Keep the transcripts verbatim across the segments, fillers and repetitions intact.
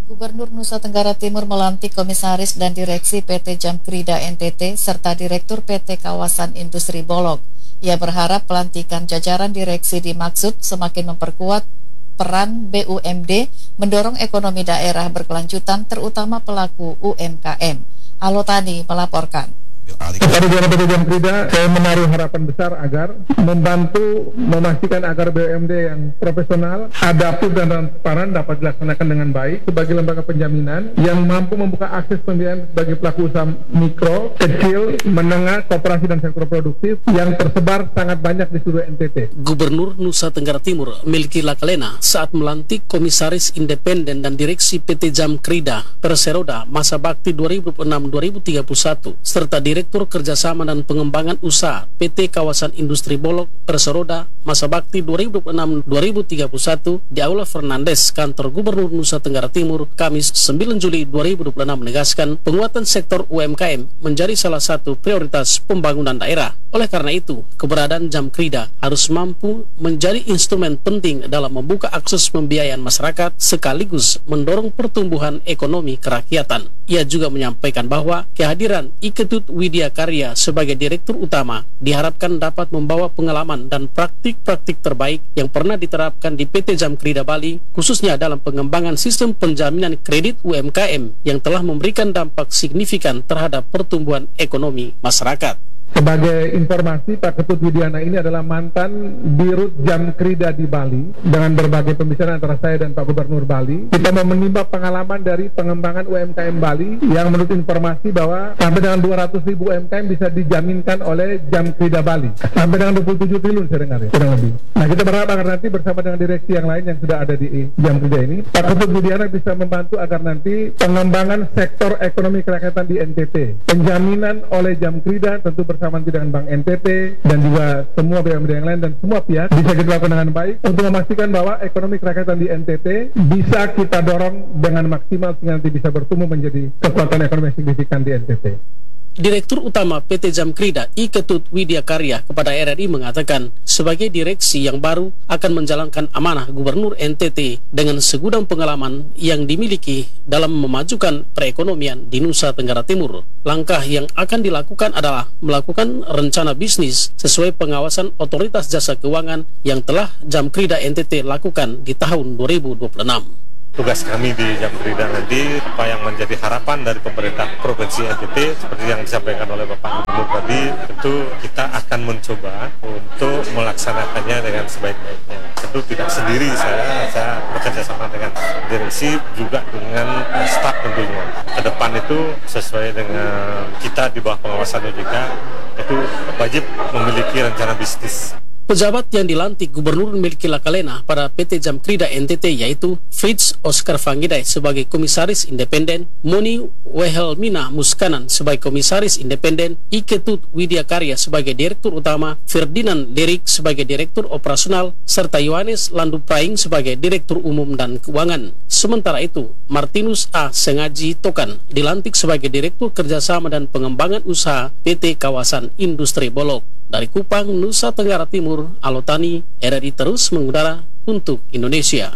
Gubernur Nusa Tenggara Timur melantik Komisaris dan Direksi P T Jamkrida N T T serta Direktur P T Kawasan Industri Bolog. Ia berharap pelantikan jajaran direksi dimaksud semakin memperkuat peran B U M D mendorong ekonomi daerah berkelanjutan terutama pelaku U M K M. Alotani melaporkan. Kepada jajaran P T Jamkrida, saya menaruh harapan besar agar membantu memastikan agar B U M D yang profesional, adaptif dan transparan dapat dilaksanakan dengan baik sebagai lembaga penjaminan yang mampu membuka akses pembiayaan bagi pelaku usaha mikro, kecil, menengah, koperasi dan sektor produktif yang tersebar sangat banyak di seluruh N T T. Gubernur Nusa Tenggara Timur Melki Lakalena saat melantik Komisaris Independen dan Direksi P T Jamkrida Perseroda masa bakti dua ribu enam sampai dua ribu tiga puluh satu serta Direktur Kerjasama dan Pengembangan Usaha P T Kawasan Industri Bolog Perseroda masa bakti dua ribu enam sampai dua ribu tiga puluh satu di Aula Fernandes, Kantor Gubernur Nusa Tenggara Timur, Kamis sembilan Juli dua ribu dua puluh enam menegaskan penguatan sektor U M K M menjadi salah satu prioritas pembangunan daerah. Oleh karena itu, keberadaan Jamkrida harus mampu menjadi instrumen penting dalam membuka akses pembiayaan masyarakat sekaligus mendorong pertumbuhan ekonomi kerakyatan. Ia juga menyampaikan bahwa kehadiran Iketut Widya Karya sebagai Direktur Utama diharapkan dapat membawa pengalaman dan praktik-praktik terbaik yang pernah diterapkan di P T Jamkrida Bali, khususnya dalam pengembangan sistem penjaminan kredit U M K M yang telah memberikan dampak signifikan terhadap pertumbuhan ekonomi masyarakat. Sebagai informasi, Pak Ketut Widiana ini adalah mantan Dirut Jamkrida di Bali. Dengan berbagai pembicaraan antara saya dan Pak Gubernur Bali, kita mau menimba pengalaman dari pengembangan U M K M Bali yang menurut informasi bahwa sampai dengan dua ratus ribu U M K M bisa dijaminkan oleh Jamkrida Bali. Sampai dengan dua puluh tujuh triliun saya dengar ya, kurang lebih. Nah, kita berharap agar nanti bersama dengan direksi yang lain yang sudah ada di Jamkrida ini, Pak Ketut Widiana bisa membantu agar nanti pengembangan sektor ekonomi kerakyatan di N T T, penjaminan oleh Jamkrida tentu bersama bersama dengan Bank N T T dan juga semua B U M D yang lain dan semua pihak bisa kita lakukan dengan baik untuk memastikan bahwa ekonomi kerakyatan di N T T bisa kita dorong dengan maksimal sehingga nanti bisa bertumbuh menjadi kekuatan ekonomi yang signifikan di N T T. Direktur Utama P T Jamkrida Iketut Widya Karya kepada R R I mengatakan sebagai direksi yang baru akan menjalankan amanah Gubernur N T T dengan segudang pengalaman yang dimiliki dalam memajukan perekonomian di Nusa Tenggara Timur. Langkah yang akan dilakukan adalah melakukan rencana bisnis sesuai pengawasan Otoritas Jasa Keuangan yang telah Jamkrida N T T lakukan di tahun dua ribu dua puluh enam. Tugas kami di Jamkrida nanti apa yang menjadi harapan dari pemerintah Provinsi N T T seperti yang disampaikan oleh Bapak Gubernur tadi, tentu kita akan mencoba untuk melaksanakannya dengan sebaik-baiknya. Tentu tidak sendiri saya, saya bekerja sama dengan direksi juga dengan staf tentunya. Ke depan itu sesuai dengan kita di bawah pengawasan O J K itu wajib memiliki rencana bisnis. Pejabat yang dilantik Gubernur Melki Lakalena pada P T Jamkrida N T T yaitu Fritz Oscar Fangidai sebagai Komisaris Independen, Moni Wehelmina Muskanan sebagai Komisaris Independen, Iketut Widya Karya sebagai Direktur Utama, Ferdinand Lirik sebagai Direktur Operasional, serta Yohanes Landupraing sebagai Direktur Umum dan Keuangan. Sementara itu, Martinus A. Sengaji Tokan dilantik sebagai Direktur Kerjasama dan Pengembangan Usaha P T Kawasan Industri Bolog. Dari Kupang, Nusa Tenggara Timur, Alotani, R R I terus mengudara untuk Indonesia.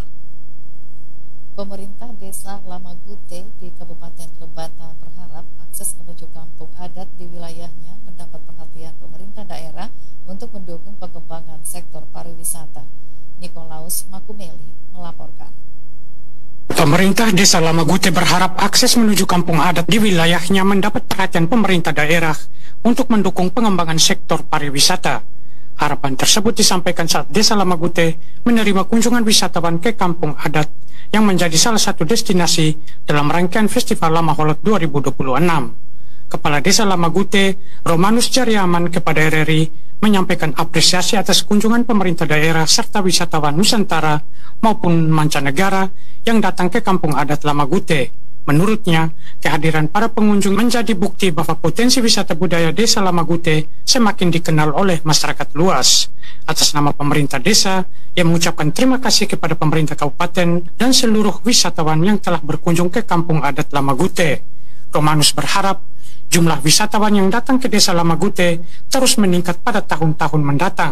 Pemerintah Desa Lamagute di Kabupaten Lebata berharap akses menuju kampung adat di wilayahnya mendapat perhatian pemerintah daerah untuk mendukung pengembangan sektor pariwisata. Nikolaus Makumeli melaporkan. Pemerintah Desa Lamagute berharap akses menuju kampung adat di wilayahnya mendapat perhatian pemerintah daerah untuk mendukung pengembangan sektor pariwisata. Harapan tersebut disampaikan saat Desa Lamagute menerima kunjungan wisatawan ke kampung adat yang menjadi salah satu destinasi dalam rangkaian Festival Lama Holot dua ribu dua puluh enam. Kepala Desa Lamagute, Romanus Jariaman kepada R R I menyampaikan apresiasi atas kunjungan pemerintah daerah serta wisatawan Nusantara maupun mancanegara yang datang ke kampung adat Lamagute. Menurutnya, kehadiran para pengunjung menjadi bukti bahwa potensi wisata budaya Desa Lamagute semakin dikenal oleh masyarakat luas. Atas nama pemerintah desa, ia mengucapkan terima kasih kepada pemerintah kabupaten dan seluruh wisatawan yang telah berkunjung ke kampung adat Lamagute. Romanus berharap jumlah wisatawan yang datang ke Desa Lamagute terus meningkat pada tahun-tahun mendatang.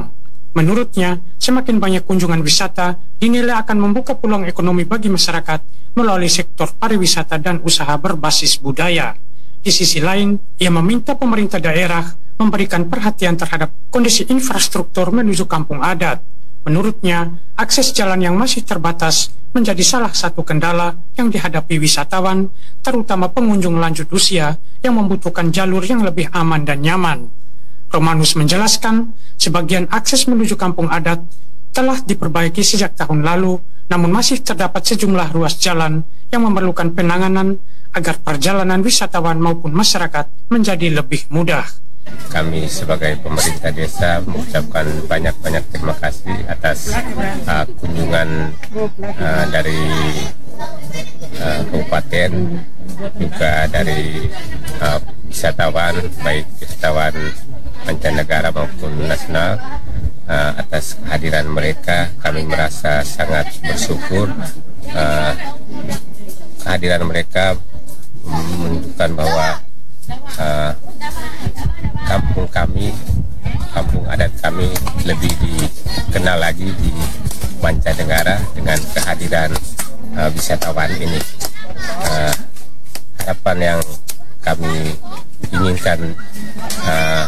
Menurutnya, semakin banyak kunjungan wisata dinilai akan membuka peluang ekonomi bagi masyarakat melalui sektor pariwisata dan usaha berbasis budaya. Di sisi lain, ia meminta pemerintah daerah memberikan perhatian terhadap kondisi infrastruktur menuju kampung adat. Menurutnya, akses jalan yang masih terbatas menjadi salah satu kendala yang dihadapi wisatawan, terutama pengunjung lanjut usia yang membutuhkan jalur yang lebih aman dan nyaman. Romanus menjelaskan, sebagian akses menuju kampung adat telah diperbaiki sejak tahun lalu, namun masih terdapat sejumlah ruas jalan yang memerlukan penanganan agar perjalanan wisatawan maupun masyarakat menjadi lebih mudah. Kami sebagai pemerintah desa mengucapkan banyak-banyak terima kasih atas uh, kunjungan uh, dari uh, kabupaten, juga dari uh, wisatawan, baik wisatawan mancanegara maupun nasional. Uh, atas kehadiran mereka kami merasa sangat bersyukur. Uh, kehadiran mereka menunjukkan bahwa uh, kampung kami, kampung adat kami lebih dikenal lagi di mancanegara dengan kehadiran uh, wisatawan ini. Uh, harapan yang kami inginkan uh,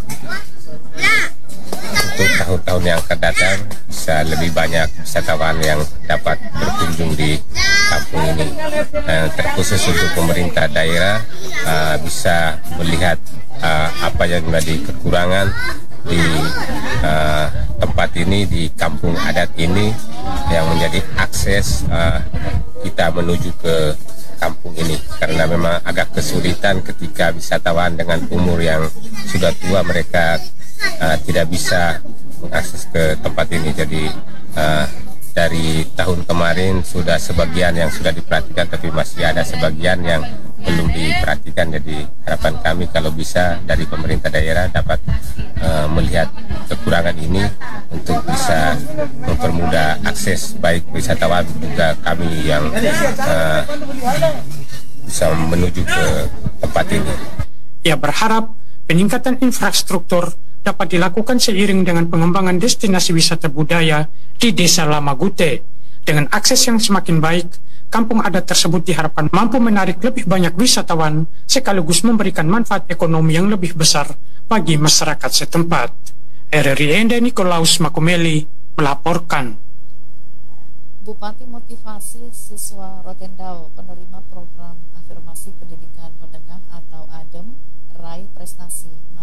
untuk tahun-tahun yang akan datang bisa lebih banyak wisatawan yang dapat berkunjung di kampung ini. Uh, terkhusus untuk pemerintah daerah uh, bisa melihat uh, apa yang menjadi kekurangan di uh, tempat ini, di kampung adat ini, yang menjadi akses uh, kita menuju ke kampung ini, karena memang agak kesulitan ketika wisatawan dengan umur yang sudah tua mereka uh, tidak bisa mengakses ke tempat ini. Jadi uh, dari tahun kemarin sudah sebagian yang sudah diperhatikan, tapi masih ada sebagian yang belum diperhatikan. Jadi harapan kami kalau bisa dari pemerintah daerah dapat uh, melihat kekurangan ini untuk bisa mempermudah akses baik wisatawan juga kami yang uh, bisa menuju ke tempat ini. Ia berharap peningkatan infrastruktur dapat dilakukan seiring dengan pengembangan destinasi wisata budaya di Desa Lamagute. Dengan akses yang semakin baik, kampung adat tersebut diharapkan mampu menarik lebih banyak wisatawan sekaligus memberikan manfaat ekonomi yang lebih besar bagi masyarakat setempat. R R I Ende Nikolaus Makumeli melaporkan. Bupati motivasi siswa Rotendao penerima program afirmasi pendidikan menengah atau ADEM raih prestasi